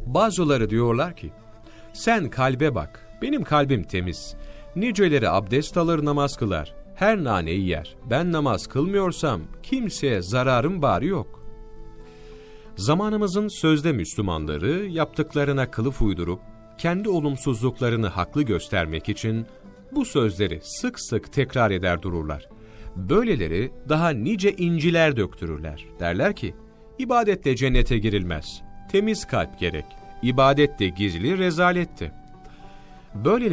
Bazıları diyorlar ki, sen kalbe bak, benim kalbim temiz. Niceleri abdest alır namaz kılar, her naneyi yer. Ben namaz kılmıyorsam kimseye zararım bari yok. Zamanımızın sözde Müslümanları yaptıklarına kılıf uydurup, kendi olumsuzluklarını haklı göstermek için bu sözleri sık sık tekrar eder dururlar. Böyleleri daha nice inciler döktürürler. Derler ki, ibadetle cennete girilmez. Temiz kalp gerek. İbadet de gizli rezaletti. Böyle